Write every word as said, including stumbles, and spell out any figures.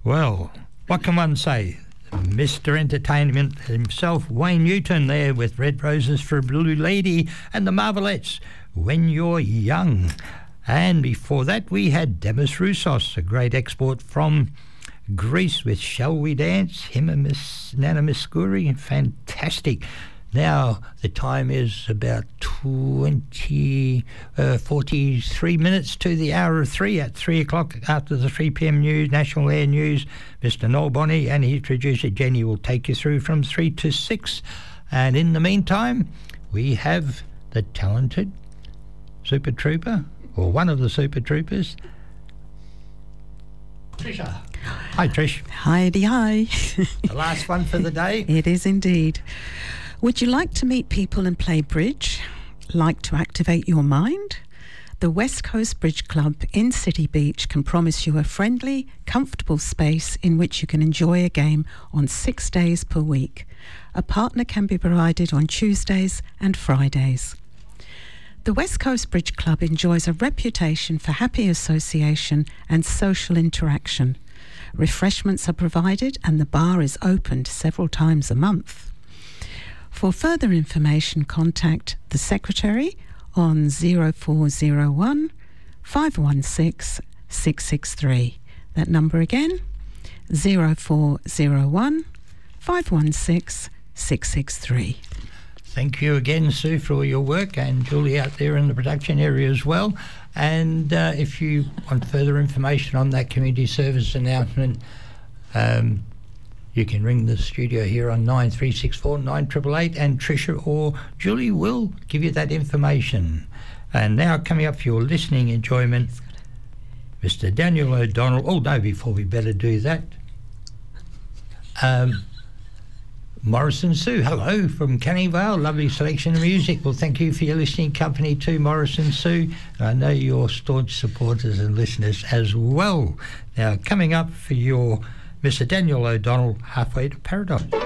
Well, what can one say? Mister Entertainment himself, Wayne Newton, there with Red Roses for a Blue Lady and the Marvelettes, When You're Young. And before that, we had Demis Roussos, a great export from Greece with Shall We Dance, him and Miss Nana Mouskouri, fantastic. Now the time is about twenty, uh, forty-three minutes to the hour of three. At three o'clock after the three p.m. news, National Air News, Mister Noel Bonney and his producer Jenny will take you through from three to six. And in the meantime, we have the talented Super Trooper, or one of the Super Troopers, Trisha. Hi, Trish. Hi-de hi. The last one for the day. It is indeed. Would you like to meet people and play bridge? Like to activate your mind? The West Coast Bridge Club in City Beach can promise you a friendly, comfortable space in which you can enjoy a game on six days per week. A partner can be provided on Tuesdays and Fridays. The West Coast Bridge Club enjoys a reputation for happy association and social interaction. Refreshments are provided and the bar is opened several times a month. For further information, contact the Secretary on zero four zero one, five one six, six six three. That number again, zero four zero one, five one six, six six three. Thank you again, Sue, for all your work, and Julie out there in the production area as well. And uh, if you want further information on that community service announcement, um, you can ring the studio here on nine three six four, nine eight eight eight, and Tricia or Julie will give you that information. And now coming up for your listening enjoyment, Mister Daniel O'Donnell. Oh, no, before we better do that. Um, Morrison Sue, hello from Canning Vale. Lovely selection of music. Well, thank you for your listening company to Morrison Sue. I know you're staunch supporters and listeners as well. Now, coming up for your Mister Daniel O'Donnell, Halfway to Paradise.